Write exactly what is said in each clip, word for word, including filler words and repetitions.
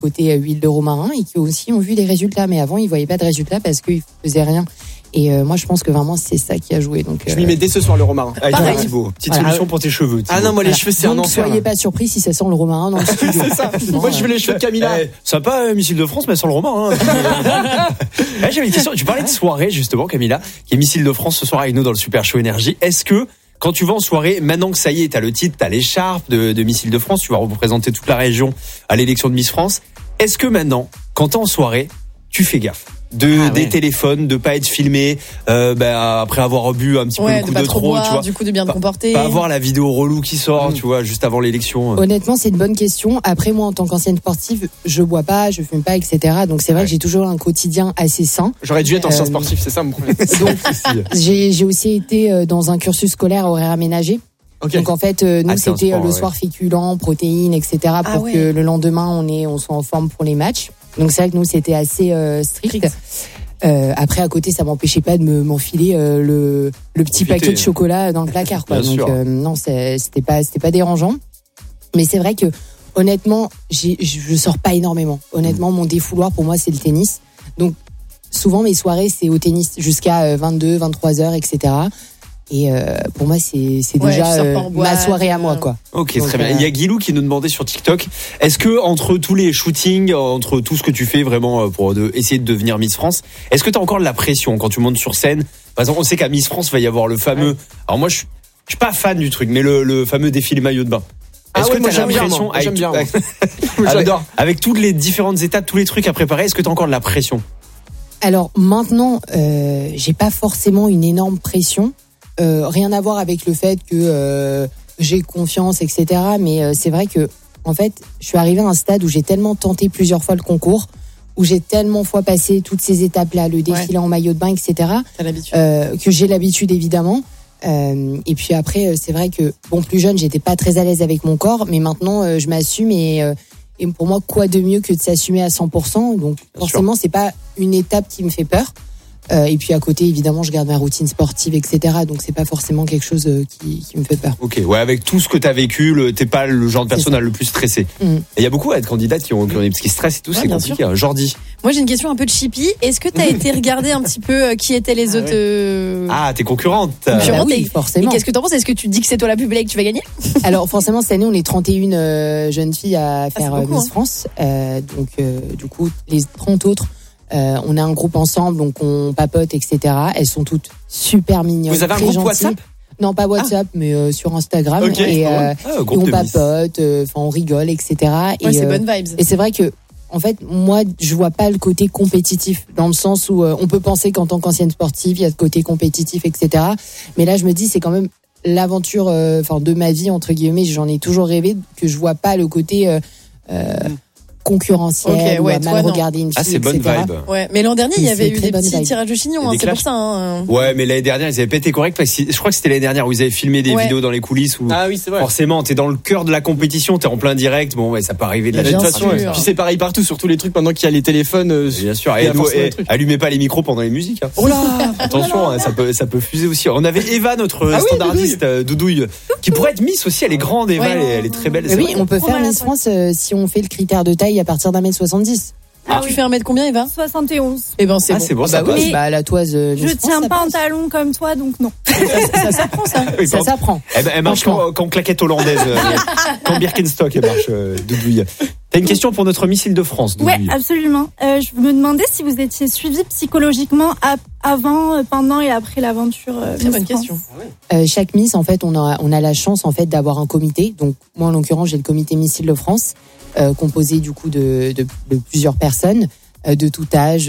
côté huile de romarin et qui aussi ont vu des résultats. Mais avant, ils voyaient pas de résultats parce qu'ils faisaient rien. Et euh, moi, je pense que vraiment, c'est ça qui a joué. Donc, je m'y mets dès ce soir le romarin. Avec un Thibaut. Petite voilà. solution pour tes cheveux. Thibaut. Ah non, moi les voilà. cheveux c'est donc, un enfer. Soyez pas surpris si ça sent le romarin dans le studio. C'est ça. Moi je veux les cheveux de Camilla. Eh, sympa, euh, Missile de France, mais sans le romarin. Hein. eh, j'avais une question. Tu parlais de soirée justement, Camilla, qui est Missile de France ce soir avec nous dans le Super Show Énergie. Est-ce que quand tu vas en soirée, maintenant que ça y est, t'as le titre, t'as l'écharpe de, de Missile de France, tu vas représenter toute la région à l'élection de Miss France. Est-ce que maintenant, quand t'es en soirée, tu fais gaffe de ah, des ouais. téléphones, de pas être filmé, euh, bah, après avoir bu un petit ouais, peu le coup de, pas de trop, trop, boire, tu vois, du coup de bien te comporter, pas avoir la vidéo relou qui sort, mmh. tu vois, juste avant l'élection. Honnêtement, c'est une bonne question. Après, moi, en tant qu'ancienne sportive, je bois pas, je fume pas, et cetera. Donc c'est vrai ouais. que j'ai toujours un quotidien assez sain. J'aurais dû être ancien euh, sportif, c'est ça mon problème. Donc j'ai j'ai aussi été dans un cursus scolaire horaire aménagé. Okay. Donc en fait, euh, nous ah, c'était sport, le ouais. soir féculents, protéines, et cetera pour ah, ouais. que le lendemain on est, on soit en forme pour les matchs. Donc c'est vrai que nous c'était assez euh, strict. strict. Euh, après à côté, ça m'empêchait pas de me m'enfiler euh, le le petit Profiter. paquet de chocolat dans le placard, quoi. Bien Donc euh, non, c'est, c'était pas c'était pas dérangeant. Mais c'est vrai que honnêtement, j'ai, je sors pas énormément. Honnêtement, mmh. mon défouloir pour moi c'est le tennis. Donc souvent mes soirées c'est au tennis jusqu'à vingt-deux, vingt-trois heures, et cetera. Et euh, pour moi, c'est, c'est ouais, déjà euh, ma soirée à moi, quoi. Ok, donc, très bien. Euh... Il y a Guilou qui nous demandait sur TikTok, est-ce que entre tous les shootings, entre tout ce que tu fais vraiment pour de, essayer de devenir Miss France, est-ce que tu as encore de la pression quand tu montes sur scène? Par exemple, on sait qu'à Miss France, il va y avoir le fameux... Ouais. Alors moi, je suis, je suis pas fan du truc, mais le, le fameux défilé maillot de bain. Est-ce ah que ouais, tu as la pression moi, j'aime bien, avec, j'adore. Avec toutes les différentes étapes, tous les trucs à préparer, est-ce que tu as encore de la pression? Alors maintenant, euh, j'ai pas forcément une énorme pression. Euh, rien à voir avec le fait que euh, j'ai confiance, et cetera. Mais euh, c'est vrai que, en fait, je suis arrivée à un stade où j'ai tellement tenté plusieurs fois le concours, où j'ai tellement fois passé toutes ces étapes-là, le défilé ouais. en maillot de bain, et cetera. T'as l'habitude. Euh, que j'ai l'habitude, évidemment. Euh, et puis après, c'est vrai que, bon, plus jeune, j'étais pas très à l'aise avec mon corps, mais maintenant, euh, je m'assume et, euh, et pour moi, quoi de mieux que de s'assumer à cent pour cent. Donc, Bien forcément, sûr. c'est pas une étape qui me fait peur. Euh, et puis à côté, évidemment, je garde ma routine sportive, et cetera. Donc c'est pas forcément quelque chose euh, qui, qui me fait peur. Ok, ouais, avec tout ce que t'as vécu, le, t'es pas le genre de personne à le plus stressé. Mm. Et il y a beaucoup à être candidates qui ont, qui ont des petits stress et tout, ouais, c'est compliqué. Hein. Jordi. Moi, j'ai une question un peu cheapy. Est-ce que t'as été regarder un petit peu euh, qui étaient les ah, autres euh... Ah, tes concurrentes. concurrentes bah oui, forcément. Et qu'est-ce que t'en penses? Est-ce que tu dis que c'est toi la plus belle et que tu vas gagner? Alors forcément, cette année, on est trente et une euh, jeunes filles à faire ah, beaucoup, Miss hein. France. Euh, donc euh, du coup, les trente autres. Euh, on a un groupe ensemble, donc on papote, et cetera. Elles sont toutes super mignonnes. Vous avez un très groupe gentilles. WhatsApp? Non, pas WhatsApp, ah. mais euh, sur Instagram. Okay, et, euh, ah, et on papote, enfin euh, on rigole, et cetera. Ouais, et, c'est euh, bonne vibes. Et c'est vrai que, en fait, moi, je vois pas le côté compétitif, dans le sens où euh, on peut penser qu'en tant qu'ancienne sportive, il y a le côté compétitif, et cetera. Mais là, je me dis, c'est quand même l'aventure, enfin, euh, de ma vie entre guillemets. J'en ai toujours rêvé, que je vois pas le côté. Euh, euh, mm. concurrentiel okay, ouais, ou à mal regarder une fille, ah, c'est bonne et cetera. vibe. Ouais, mais l'an dernier, il y avait eu des petits vibe. tirages de chignons, hein, c'est pour ça. Hein. Ouais, mais l'année dernière, ils avaient pas été corrects parce que je crois que c'était l'année dernière où ils avaient filmé des ouais. vidéos dans les coulisses où ah oui, c'est vrai. Forcément, t'es dans le cœur de la compétition, t'es en plein direct. Bon, ouais, ça peut arriver de la toute façon. Ouais. Puis c'est pareil partout sur tous les trucs pendant qu'il y a les téléphones. Euh, bien sûr. Et, nous, et allumez pas les micros pendant les musiques. Hein. Oh là, attention, hein, ça peut, ça peut fuser aussi. On avait Eva, notre ah standardiste oui, Doudouille, qui pourrait être Miss aussi. Elle est grande, Eva, elle est très belle. Oui, on peut faire Miss France si on fait le critère de taille à partir d'un mètre soixante-dix. Ah, ah, tu oui. fais un mètre combien, Eva? soixante et onze. Eh ben, c'est ah, bon. c'est bon, ah, ça bah passe. Oui, bah, la toise. Euh, je tiens pas en talon comme toi, donc non. ça, ça, ça s'apprend, ça. Oui, ça s'apprend. Eh ben, elle marche quand, quand claquette hollandaise, euh, quand Birkenstock, elle marche, euh, Doudouille. T'as une question pour notre missile de France, Doudouille? Ouais, absolument. Euh, je me demandais si vous étiez suivi psychologiquement à, avant, pendant et après l'aventure. Euh, Très bonne question. Euh, chaque Miss, en fait, on a, on a la chance, en fait, d'avoir un comité. Donc, moi, en l'occurrence, j'ai le comité Missile de France, euh, composé, du coup, de, de, de plusieurs personnes. De tout âge,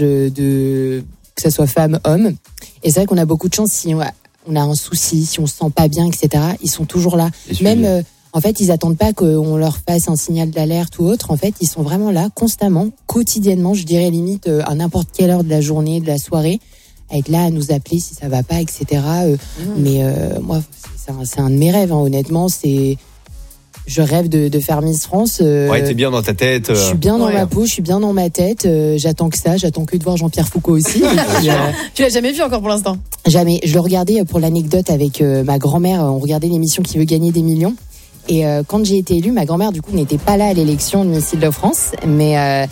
de que ça soit femme, homme. Et c'est vrai qu'on a beaucoup de chance si on a, on a un souci, si on se sent pas bien, et cetera. Ils sont toujours là. Même, euh, en fait, ils attendent pas qu'on leur fasse un signal d'alerte ou autre. En fait, ils sont vraiment là, constamment, quotidiennement. Je dirais limite euh, à n'importe quelle heure de la journée, de la soirée, à être là, à nous appeler si ça va pas, et cetera. Euh, mmh. Mais euh, moi, c'est un, c'est un de mes rêves. Hein, honnêtement, c'est je rêve de, de faire Miss France. Euh, ouais, t'es bien dans ta tête. Euh... Je suis bien dans ouais. ma peau, je suis bien dans ma tête. Euh, j'attends que ça, j'attends que de voir Jean-Pierre Foucault aussi. puis, euh, tu l'as jamais vu encore pour l'instant? Jamais. Je le regardais pour l'anecdote avec euh, ma grand-mère. On regardait l'émission Qui veut gagner des millions. Et euh, quand j'ai été élue, ma grand-mère du coup n'était pas là à l'élection de Miss Île-de-France, mais euh,